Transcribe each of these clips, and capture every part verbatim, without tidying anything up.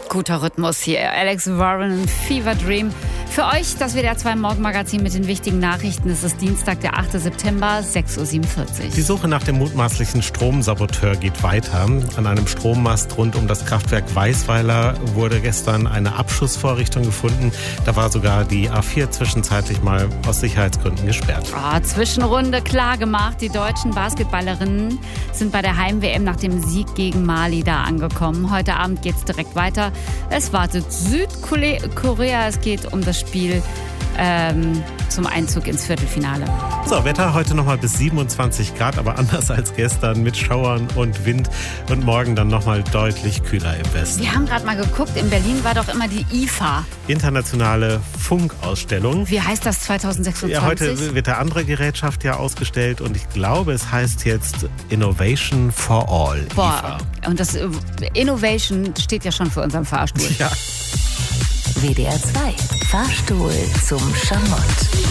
Guter Rhythmus hier. Alex Warren, Fever Dream. Für euch das W D R zwei Morgenmagazin mit den wichtigen Nachrichten. Es ist Dienstag, der achte September, sechs Uhr siebenundvierzig. Die Suche nach dem mutmaßlichen Stromsaboteur geht weiter. An einem Strommast rund um das Kraftwerk Weißweiler wurde gestern eine Abschussvorrichtung gefunden. Da war sogar die A vier zwischenzeitlich mal aus Sicherheitsgründen gesperrt. Oh, Zwischenrunde klar gemacht. Die deutschen Basketballerinnen sind bei der Heim-W M nach dem Sieg gegen Mali da angekommen. Heute Abend geht es direkt weiter. Es wartet Südkorea. Es geht um das Spiel ähm, zum Einzug ins Viertelfinale. So, Wetter heute nochmal bis siebenundzwanzig Grad, aber anders als gestern mit Schauern und Wind und morgen dann nochmal deutlich kühler im Westen. Wir haben gerade mal geguckt, in Berlin war doch immer die I F A. Internationale Funkausstellung. Wie heißt das zwanzig sechsundzwanzig? Ja, heute wird eine andere Gerätschaft ja ausgestellt und ich glaube, es heißt jetzt Innovation for All. Boah, I F A. Und das Innovation steht ja schon für unseren Fahrstuhl. Ja. W D R zwei Fahrstuhl zum Schamott.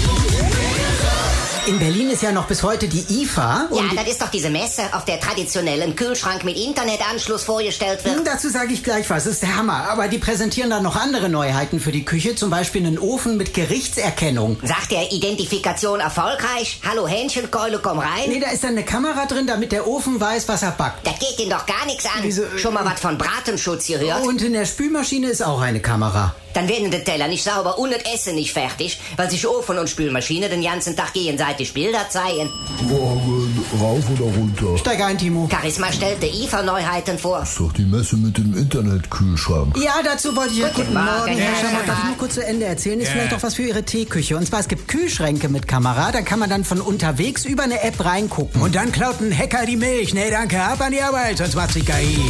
In Berlin ist ja noch bis heute die I F A. Ja, das ist doch diese Messe, auf der traditionellen Kühlschrank mit Internetanschluss vorgestellt wird. Dazu sage ich gleich was, das ist der Hammer. Aber die präsentieren dann noch andere Neuheiten für die Küche, zum Beispiel einen Ofen mit Gerichtserkennung. Sagt der Identifikation erfolgreich? Hallo Hähnchenkeule, komm rein. Nee, da ist dann eine Kamera drin, damit der Ofen weiß, was er backt. Das geht ihn doch gar nichts an. Wieso? Schon mal was von Bratenschutz gehört? Und in der Spülmaschine ist auch eine Kamera. Dann werden die Teller nicht sauber und das Essen nicht fertig, weil sich Ofen und Spülmaschine den ganzen Tag gegenseitig Bilder zeigen. Morgen, rauf oder runter? Steig ein, Timo. Charisma stellte I F A-Neuheiten vor. Ist doch die Messe mit dem Internetkühlschrank. Ja, dazu wollte ich... Guten Morgen, Herr Herr Schamott, darf ich nur kurz zu Ende erzählen? Ist vielleicht auch was für Ihre Teeküche. Und zwar, es gibt Kühlschränke mit Kamera, da kann man dann von unterwegs über eine App reingucken. Und dann klaut ein Hacker die Milch. Nee, danke, ab an die Arbeit, sonst macht sich K I.